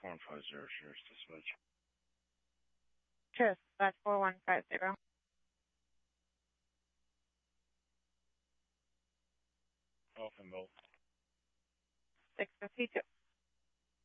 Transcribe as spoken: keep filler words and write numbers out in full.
four one five zero, Sheriff's Dispatch. Sheriff's Dispatch four one five zero. Off and bolt. six fifty-two.